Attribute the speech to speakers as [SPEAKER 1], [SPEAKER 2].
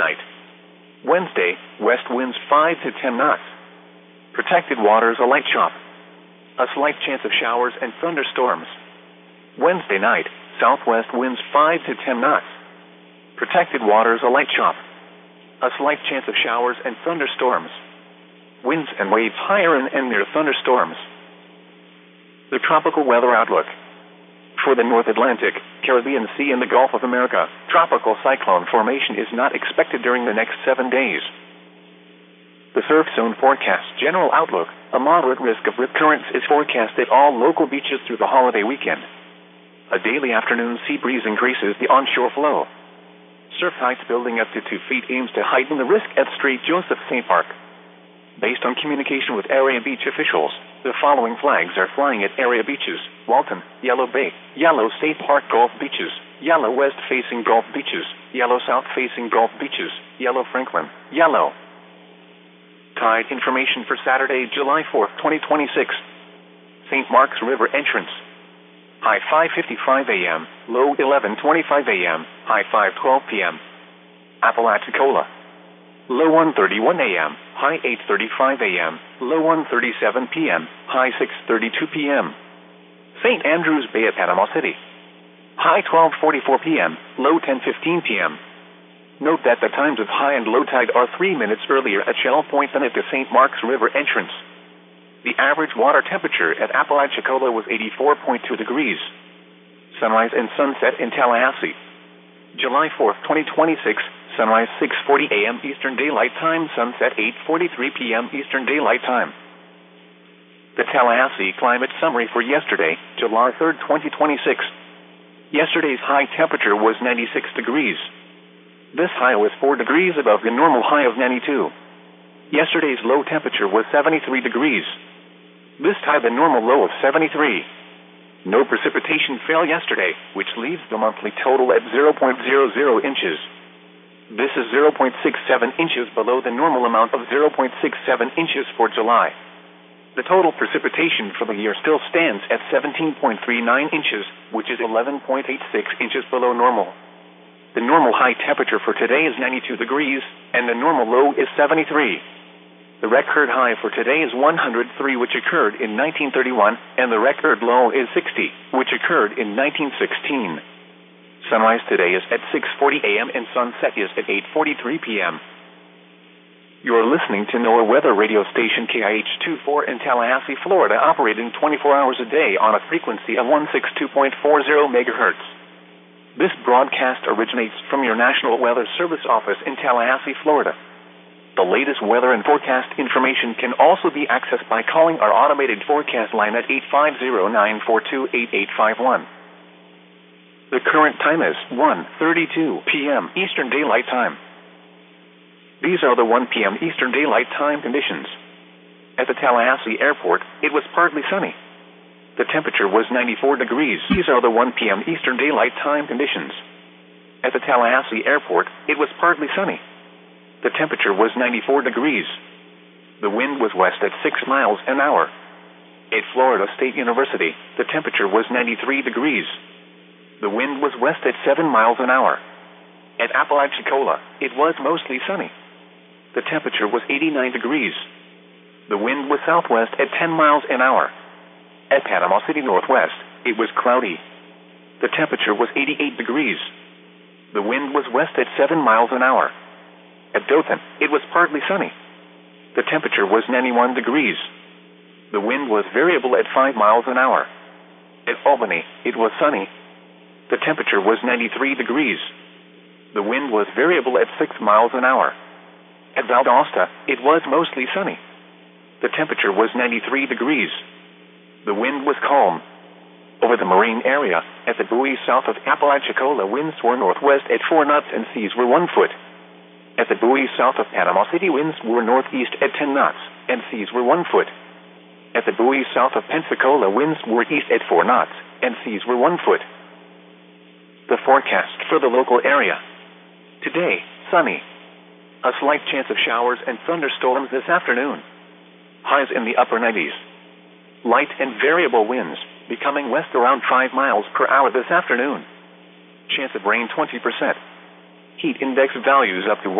[SPEAKER 1] night. Wednesday, west winds 5 to 10 knots. Protected waters a light chop. A slight chance of showers and thunderstorms. Wednesday night, southwest winds 5 to 10 knots. Protected waters a light chop. A slight chance of showers and thunderstorms. Winds and waves higher and near thunderstorms. The tropical weather outlook. For the North Atlantic, Caribbean Sea and the Gulf of America, tropical cyclone formation is not expected during the next 7 days. The surf zone forecast general outlook, a moderate risk of rip currents is forecast at all local beaches through the holiday weekend. A daily afternoon sea breeze increases the onshore flow. Surf heights building up to 2 feet aims to heighten the risk at St. Joseph St. Park. Based on communication with area beach officials, the following flags are flying at area beaches: Walton, Yellow Bay, Yellow State Park Gulf Beaches, Yellow West facing Gulf Beaches, Yellow South facing Gulf Beaches, Yellow Franklin, Yellow. Tide information for Saturday, July 4th, 2026. St. Mark's River entrance. High 5:55 a.m., low 11:25 a.m., high 5:12 p.m. Apalachicola. Low 1:31 a.m., high 8:35 a.m., low 1:37 p.m., high 6:32 p.m. St. Andrews Bay at Panama City. High 12:44 p.m., low 10:15 p.m. Note that the times of high and low tide are 3 minutes earlier at Shell Point than at the St. Mark's River entrance. The average water temperature at Apalachicola was 84.2 degrees. Sunrise and sunset in Tallahassee. July 4th, 2026, sunrise 6:40 a.m. Eastern Daylight Time, sunset 8:43 p.m. Eastern Daylight Time. The Tallahassee climate summary for yesterday, July 3rd, 2026. Yesterday's high temperature was 96 degrees. This high was 4 degrees above the normal high of 92. Yesterday's low temperature was 73 degrees. This time the normal low of 73. No precipitation fell yesterday, which leaves the monthly total at 0.00 inches. This is 0.67 inches below the normal amount of 0.67 inches for July. The total precipitation for the year still stands at 17.39 inches, which is 11.86 inches below normal. The normal high temperature for today is 92 degrees, and the normal low is 73. The record high for today is 103, which occurred in 1931, and the record low is 60, which occurred in 1916. Sunrise today is at 6:40 a.m. and sunset is at 8:43 p.m. You're listening to NOAA weather radio station KIH-24 in Tallahassee, Florida, operating 24 hours a day on a frequency of 162.40 megahertz. This broadcast originates from your National Weather Service office in Tallahassee, Florida. The latest weather and forecast information can also be accessed by calling our automated forecast line at 850-942-8851. The current time is 1:32 p.m. Eastern Daylight Time. These are the 1 p.m. Eastern Daylight Time conditions. At the Tallahassee Airport, it was partly sunny. The temperature was 94 degrees. These are the 1 p.m. Eastern Daylight Time conditions. At the Tallahassee Airport, it was partly sunny. The temperature was 94 degrees. The wind was west at 6 miles an hour. At Florida State University, the temperature was 93 degrees. The wind was west at 7 miles an hour. At Apalachicola, it was mostly sunny. The temperature was 89 degrees. The wind was southwest at 10 miles an hour. At Panama City Northwest, it was cloudy. The temperature was 88 degrees. The wind was west at 7 miles an hour. At Dothan, it was partly sunny. The temperature was 91 degrees. The wind was variable at 5 miles an hour. At Albany, it was sunny. The temperature was 93 degrees. The wind was variable at 6 miles an hour. At Valdosta, it was mostly sunny. The temperature was 93 degrees. The wind was calm. Over the marine area, at the buoy south of Apalachicola, winds were northwest at 4 knots and seas were 1 foot. At the buoy south of Panama City, winds were northeast at 10 knots, and seas were 1 foot. At the buoy south of Pensacola, winds were east at 4 knots, and seas were 1 foot. The forecast for the local area. Today, sunny. A slight chance of showers and thunderstorms this afternoon. Highs in the upper 90s. Light and variable winds, becoming west around 5 miles per hour this afternoon. Chance of rain 20%. Heat index values up to